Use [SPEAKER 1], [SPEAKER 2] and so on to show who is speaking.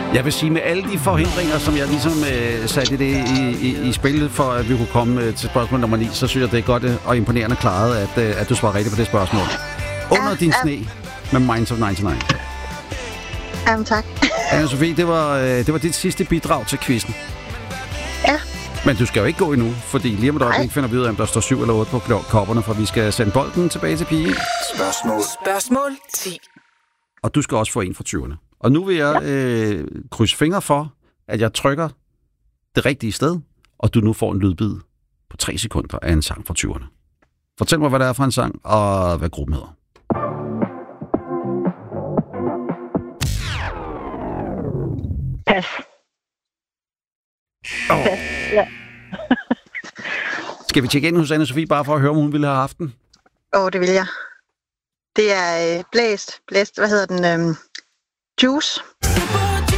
[SPEAKER 1] Jeg vil sige, med alle de forhindringer, som jeg ligesom satte det i spil for, at vi kunne komme til spørgsmål nummer 9, så synes jeg, det er godt og imponerende klaret, at du svarer rigtigt på det spørgsmål. Under din sne med Minds of 99.
[SPEAKER 2] Jamen, tak.
[SPEAKER 1] Anne-Sophie, det var dit sidste bidrag til quizzen.
[SPEAKER 2] Ja.
[SPEAKER 1] Men du skal jo ikke gå endnu, fordi lige om et øjeblik finder vi ud af, om der står 7 eller 8 på kopperne, for vi skal sende bolden tilbage til Pige.
[SPEAKER 3] Spørgsmål 10.
[SPEAKER 1] Og du skal også få en fra 20'erne. Og nu vil jeg krydse fingre for, at jeg trykker det rigtige sted, og du nu får en lydbid på 3 sekunder af en sang fra 20'erne. Fortæl mig, hvad det er for en sang, og hvad gruppen hedder.
[SPEAKER 2] Pas. Pas, ja.
[SPEAKER 1] Skal vi tjekke ind hos Anne-Sophie, bare for at høre, om hun ville have haft den?
[SPEAKER 2] Det vil jeg. Det er blæst, hvad hedder den? Juice